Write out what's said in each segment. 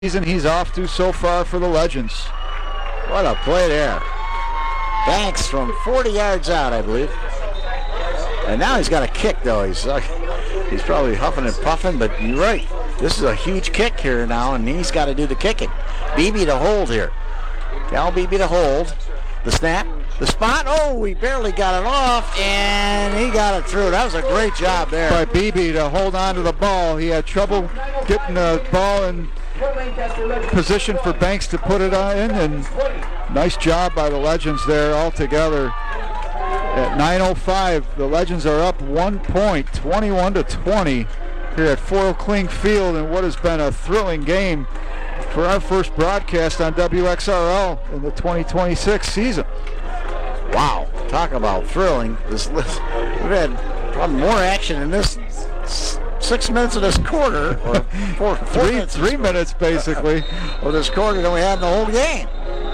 season he's off to so far for the Legends. What a play there. Banks from 40 yards out, I believe. And now he's got a kick, though. He's probably huffing and puffing, but you're right. This is a huge kick here now, and he's got to do the kicking. Beebe to hold here. Cal Beebe to hold. The snap. The spot. Oh, he barely got it off, and he got it through. That was a great job there. By Beebe to hold on to the ball. He had trouble getting the ball in position for Banks to put it in, and nice job by the Legends there altogether. At 9:05, the Legends are up 1 point, 21-20 here at Foyle Kling Field in what has been a thrilling game for our first broadcast on WXRL in the 2026 season. Wow, talk about thrilling. We've had probably more action in this 6 minutes of this quarter, or three minutes basically, of this quarter than we had in the whole game.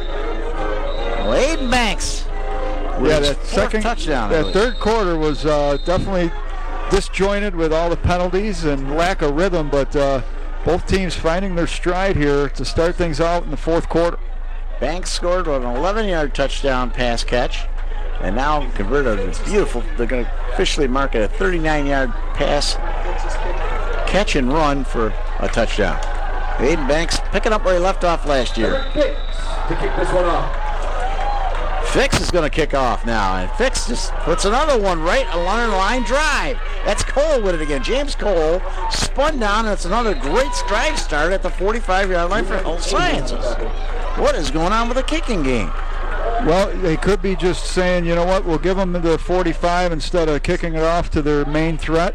Well, Aiden Banks. Yeah, that second touchdown. That third quarter was definitely disjointed with all the penalties and lack of rhythm, but both teams finding their stride here to start things out in the fourth quarter. Banks scored an 11-yard touchdown pass catch, and now converted a beautiful. They're going to officially mark it a 39-yard pass catch and run for a touchdown. Aiden Banks picking up where he left off last year. To kick this one off. Fix is going to kick off now, and Fix just puts another one right along the line drive. That's Cole with it again. James Cole spun down, and it's another great drive start at the 45-yard line for Health Sciences. What is going on with the kicking game? Well, they could be just saying, you know what, we'll give them the 45 instead of kicking it off to their main threat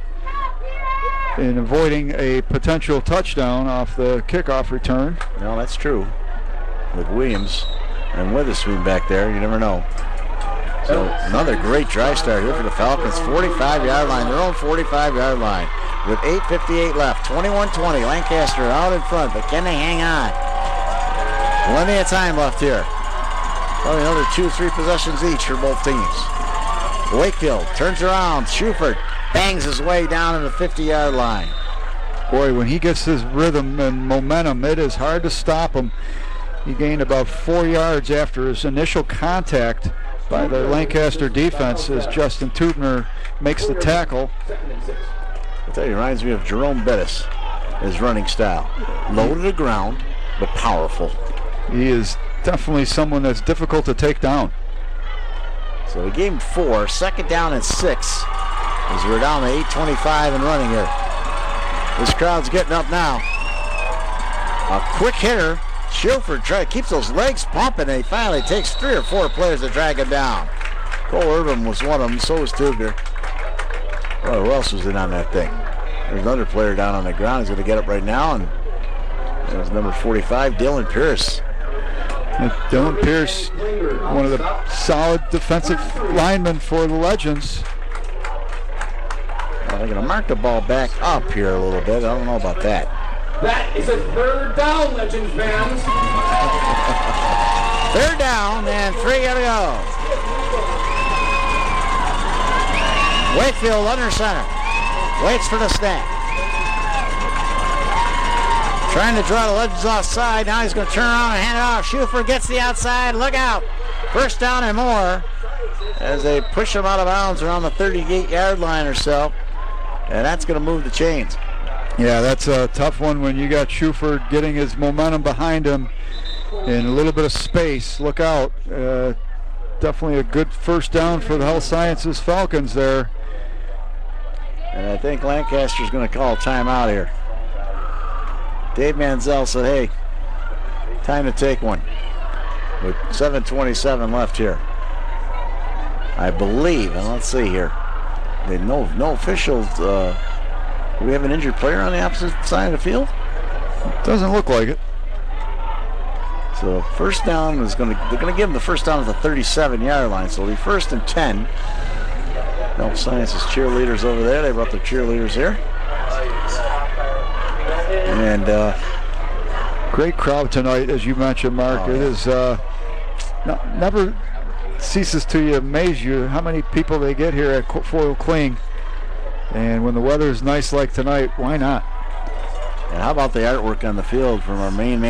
and avoiding a potential touchdown off the kickoff return. No, that's true. With Williams and Witherspoon back there, you never know. So another great drive start here for the Falcons. 45-yard line, their own 45-yard line. With 8:58 left, 21-20. Lancaster out in front, but can they hang on? Plenty of time left here. Probably another 2-3 possessions each for both teams. Wakefield turns around. Schufert bangs his way down to the 50-yard line. Boy, when he gets his rhythm and momentum, it is hard to stop him. He gained about 4 yards after his initial contact by the Lancaster defense as Justin Tubner makes the tackle. I tell you, it reminds me of Jerome Bettis, his running style. Low to the ground, but powerful. He is definitely someone that's difficult to take down. So we gave him 4, second down and 6, as we're down to 8:25 and running here. This crowd's getting up now. A quick hitter. Schufert keeps those legs pumping, and he finally takes 3 or 4 players to drag him down. Cole Irvin was one of them, so was Tubner. Oh, who else was in on that thing? There's another player down on the ground. He's going to get up right now, and there's number 45, Dylan Pierce. And Dylan Pierce, one of the solid defensive linemen for the Legends. Well, they're going to mark the ball back up here a little bit. I don't know about that. That is a third down, Legends fans. Third down and 3 to go. Wakefield under center. Waits for the snap. Trying to draw the Legends offside. Now he's going to turn around and hand it off. Schufert gets the outside. Look out. First down and more as they push him out of bounds around the 38-yard line or so. And that's going to move the chains. Yeah, that's a tough one when you got Schufert getting his momentum behind him in a little bit of space. Look out. Definitely a good first down for the Health Sciences Falcons there. And I think Lancaster's going to call timeout here. Dave Manziel said, hey, time to take one. With 7:27 left here. I believe, and let's see here. No officials. Do we have an injured player on the opposite side of the field? Doesn't look like it. So first down is they're going to give him the first down at the 37-yard line. So it'll be 1st and 10. Health Sciences cheerleaders over there. They brought their cheerleaders here. And great crowd tonight, as you mentioned, Mark. It is never ceases to amaze you how many people they get here at Foyle Kling. And when the weather is nice like tonight, why not? And how about the artwork on the field from our main man?